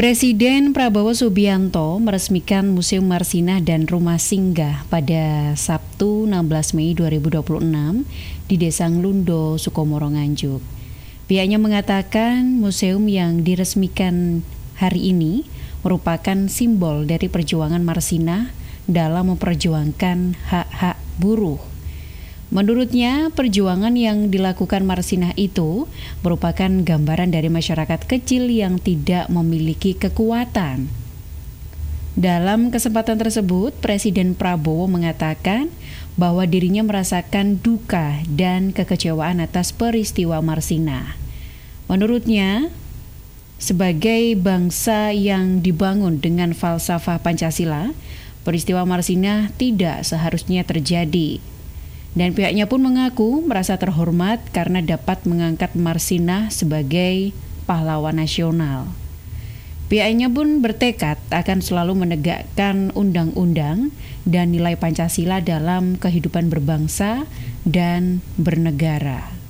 Presiden Prabowo Subianto meresmikan Museum Marsinah dan Rumah Singgah pada Sabtu 16 Mei 2026 di Desa Nglundo, Sukomoro, Nganjuk. Pihaknya mengatakan museum yang diresmikan hari ini merupakan simbol dari perjuangan Marsinah dalam memperjuangkan hak-hak buruh. Menurutnya, perjuangan yang dilakukan Marsinah itu merupakan gambaran dari masyarakat kecil yang tidak memiliki kekuatan. Dalam kesempatan tersebut, Presiden Prabowo mengatakan bahwa dirinya merasakan duka dan kekecewaan atas peristiwa Marsinah. Menurutnya, sebagai bangsa yang dibangun dengan falsafah Pancasila, peristiwa Marsinah tidak seharusnya terjadi. Dan pihaknya pun mengaku merasa terhormat karena dapat mengangkat Marsinah sebagai pahlawan nasional. Pihaknya pun bertekad akan selalu menegakkan undang-undang dan nilai Pancasila dalam kehidupan berbangsa dan bernegara.